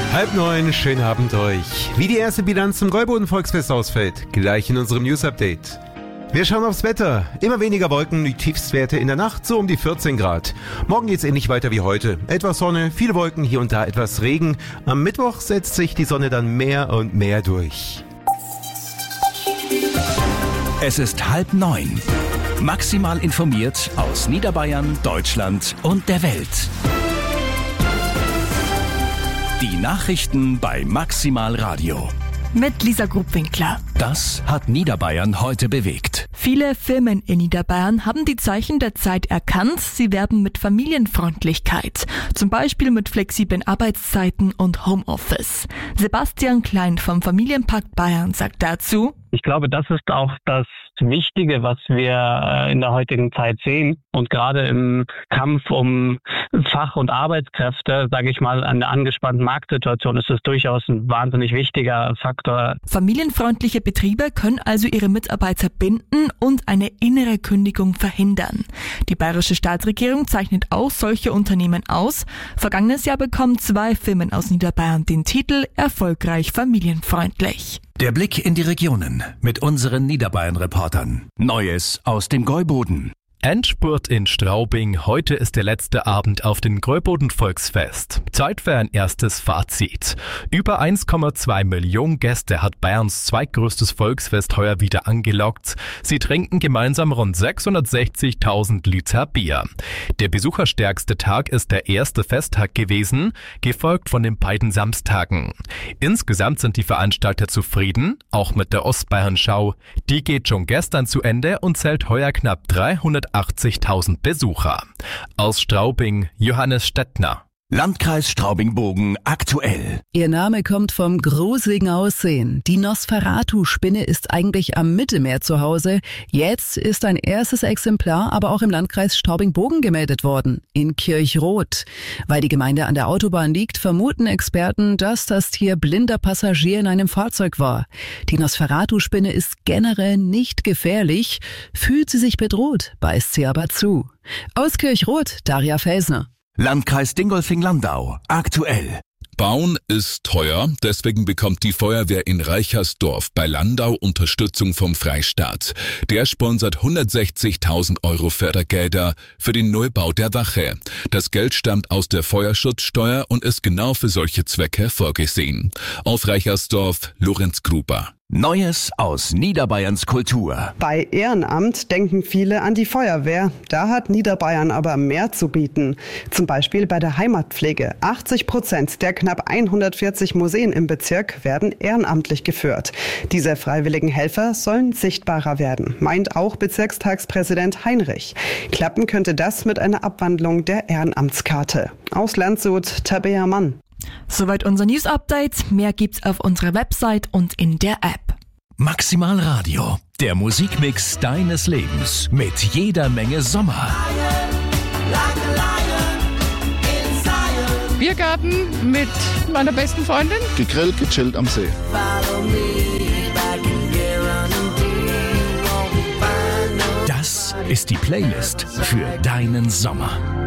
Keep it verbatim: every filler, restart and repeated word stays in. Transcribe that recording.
Halb neun, schönen Abend euch. Wie die erste Bilanz zum Gäuboden-Volksfest ausfällt, gleich in unserem News-Update. Wir schauen aufs Wetter. Immer weniger Wolken, die Tiefstwerte in der Nacht so um die vierzehn Grad. Morgen geht's ähnlich weiter wie heute. Etwas Sonne, viele Wolken, hier und da etwas Regen. Am Mittwoch setzt sich die Sonne dann mehr und mehr durch. Es ist halb neun. Maximal informiert aus Niederbayern, Deutschland und der Welt. Die Nachrichten bei Maximal Radio. Mit Lisa Grubwinkler. Das hat Niederbayern heute bewegt. Viele Firmen in Niederbayern haben die Zeichen der Zeit erkannt. Sie werben mit Familienfreundlichkeit. Zum Beispiel mit flexiblen Arbeitszeiten und Homeoffice. Sebastian Klein vom Familienpakt Bayern sagt dazu: Ich glaube, das ist auch das Wichtige, was wir in der heutigen Zeit sehen. Und gerade im Kampf um Fach- und Arbeitskräfte, sage ich mal, an der angespannten Marktsituation ist es durchaus ein wahnsinnig wichtiger Faktor. Familienfreundliche Betriebe können also ihre Mitarbeiter binden und eine innere Kündigung verhindern. Die bayerische Staatsregierung zeichnet auch solche Unternehmen aus. Vergangenes Jahr bekommen zwei Firmen aus Niederbayern den Titel Erfolgreich familienfreundlich. Der Blick in die Regionen mit unseren Niederbayern-Reportern. Neues aus dem Gäuboden. Endspurt in Straubing. Heute ist der letzte Abend auf dem Gäuboden-Volksfest. Zeit für ein erstes Fazit. Über eins Komma zwei Millionen Gäste hat Bayerns zweitgrößtes Volksfest heuer wieder angelockt. Sie trinken gemeinsam rund sechshundertsechzigtausend Liter Bier. Der besucherstärkste Tag ist der erste Festtag gewesen, gefolgt von den beiden Samstagen. Insgesamt sind die Veranstalter zufrieden, auch mit der Ostbayern-Schau. Die geht schon gestern zu Ende und zählt heuer knapp dreihundertachtzigtausend Besucher. Aus Straubing, Johannes Stettner. Landkreis Straubing-Bogen aktuell. Ihr Name kommt vom gruseligen Aussehen. Die Nosferatu-Spinne ist eigentlich am Mittelmeer zu Hause. Jetzt ist ein erstes Exemplar aber auch im Landkreis Straubing-Bogen gemeldet worden, in Kirchroth. Weil die Gemeinde an der Autobahn liegt, vermuten Experten, dass das Tier blinder Passagier in einem Fahrzeug war. Die Nosferatu-Spinne ist generell nicht gefährlich. Fühlt sie sich bedroht, beißt sie aber zu. Aus Kirchroth, Daria Felsner. Landkreis Dingolfing-Landau aktuell. Bauen ist teuer, deswegen bekommt die Feuerwehr in Reichersdorf bei Landau Unterstützung vom Freistaat. Der sponsert hundertsechzigtausend Euro Fördergelder für den Neubau der Wache. Das Geld stammt aus der Feuerschutzsteuer und ist genau für solche Zwecke vorgesehen. Auf Reichersdorf, Lorenz Gruber. Neues aus Niederbayerns Kultur. Bei Ehrenamt denken viele an die Feuerwehr. Da hat Niederbayern aber mehr zu bieten. Zum Beispiel bei der Heimatpflege. achtzig Prozent der knapp hundertvierzig Museen im Bezirk werden ehrenamtlich geführt. Diese freiwilligen Helfer sollen sichtbarer werden, meint auch Bezirkstagspräsident Heinrich. Klappen könnte das mit einer Abwandlung der Ehrenamtskarte. Aus Landshut, Tabea Mann. Soweit unser News-Update. Mehr gibt's auf unserer Website und in der App. Maximal Radio, der Musikmix deines Lebens mit jeder Menge Sommer. Biergarten mit meiner besten Freundin. Gegrillt, gechillt am See. Das ist die Playlist für deinen Sommer.